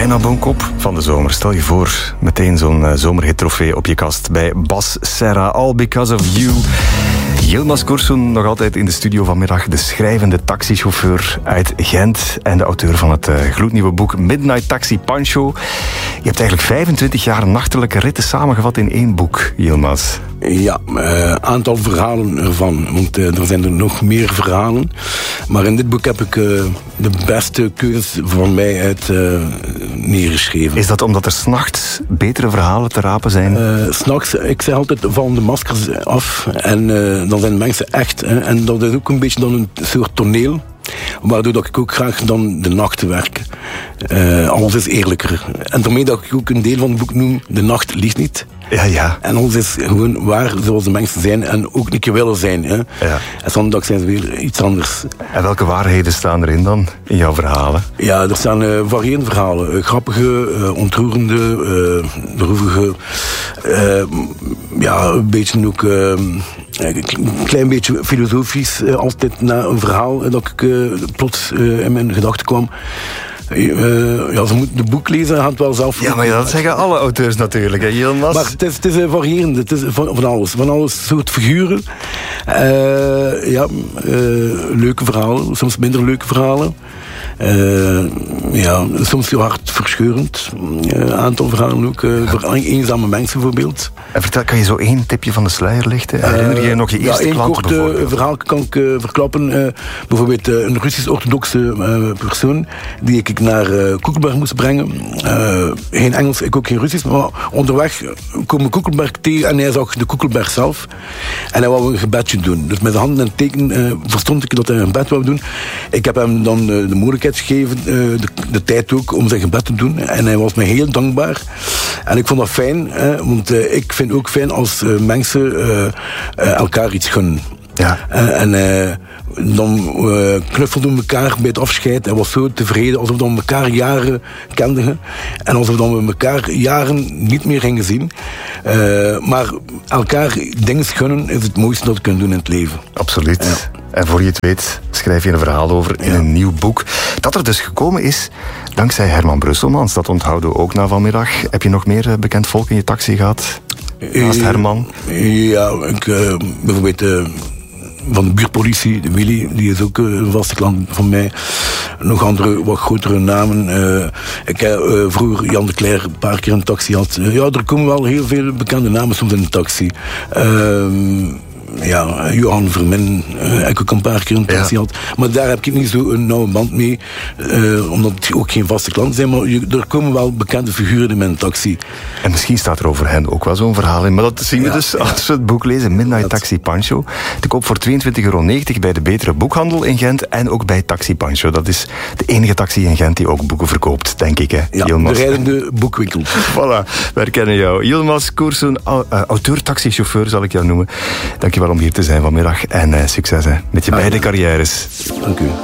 bijna boomkop van de zomer. Stel je voor, meteen zo'n zomerhit-trofee op je kast bij Bas Serra. All Because of You. Yilmaz Koersoen, nog altijd in de studio vanmiddag. De schrijvende taxichauffeur uit Gent en de auteur van het gloednieuwe boek Midnight Taxi Pancho. Je hebt eigenlijk 25 jaar nachtelijke ritten samengevat in 1 boek, Yilmaz. Ja, aantal verhalen ervan. Want er zijn er nog meer verhalen. Maar in dit boek heb ik de beste keuzes van mij uit neergeschreven. Is dat omdat er 's nachts betere verhalen te rapen zijn? 's Nachts, ik zeg altijd, vallen de maskers af. En dan zijn mensen echt. En dat is ook een beetje dan een soort toneel. Waardoor dat ik ook graag dan de nacht werk. Alles is eerlijker. En daarmee dat ik ook een deel van het boek noem, de nacht liegt niet. Ja. En alles is gewoon waar zoals de mensen zijn en ook niet willen zijn. Hè. Ja. En zondag zijn ze weer iets anders. En welke waarheden staan erin dan, in jouw verhalen? Ja, er staan variërende verhalen. Grappige, ontroerende, droevige. Een beetje ook... een klein beetje filosofisch, altijd na een verhaal dat ik plots in mijn gedachten kwam. Ze moeten de boek lezen en gaan het wel zelf... Ja, maar dat zeggen alle auteurs natuurlijk, hè, Yilmaz? Maar het is variërend, het is van alles. Van alles soort figuren. Leuke verhalen, soms minder leuke verhalen. Soms heel hartverscheurend. Aantal verhalen ook. Voor eenzame mensen bijvoorbeeld. En vertel, kan je zo 1 tipje van de sluier lichten? Herinner je je nog je eerste klant bijvoorbeeld? 1 kort verhaal kan ik verklappen. Bijvoorbeeld een Russisch-orthodoxe persoon die ik naar Koekelberg moest brengen. Geen Engels, ik ook geen Russisch. Maar onderweg komen Koekelberg tegen en hij zag de Koekelberg zelf. En hij wou een gebedje doen. Dus met de handen en teken verstond ik dat hij een gebed wou doen. Ik heb hem dan de mogelijkheid gegeven, de tijd ook, om zijn gebed te doen. En hij was mij heel dankbaar. En ik vond dat fijn, want ik vind ook fijn als mensen elkaar iets gunnen. Ja. Dan knuffelden we elkaar bij het afscheid. Hij was zo tevreden, alsof we elkaar jaren kenden. En alsof we elkaar jaren niet meer gingen zien. Maar elkaar dingen gunnen is het mooiste dat we kunnen doen in het leven. Absoluut. Ja. En voor je het weet schrijf je een verhaal over in een nieuw boek. Dat er dus gekomen is dankzij Herman Brusselmans. Dat onthouden we ook na vanmiddag. Heb je nog meer bekend volk in je taxi gehad? Naast Herman? Ja, bijvoorbeeld... van de buurtpolitie, de Willy, die is ook een vaste klant van mij. Nog andere, wat grotere namen. Ik heb vroeger Jan de Cler een paar keer een taxi had. Er komen wel heel veel bekende namen soms in een taxi. Johan Vermin, ik ook een paar keer een taxi had. Maar daar heb ik niet zo een nauwe band mee. Omdat het ook geen vaste klanten zijn. Maar er komen wel bekende figuren in mijn taxi. En misschien staat er over hen ook wel zo'n verhaal in. Maar dat zien we dus als we het boek lezen. Midnight Taxi Pancho. Te koop voor €22,90 bij de Betere Boekhandel in Gent. En ook bij Taxi Pancho. Dat is de enige taxi in Gent die ook boeken verkoopt, denk ik. Hè, de rijdende boekwinkel. Voilà, we herkennen jou. Yilmaz Koersoen, auteur, taxichauffeur zal ik jou noemen. Dankjewel om hier te zijn vanmiddag. En succes met je beide carrières. Dank u.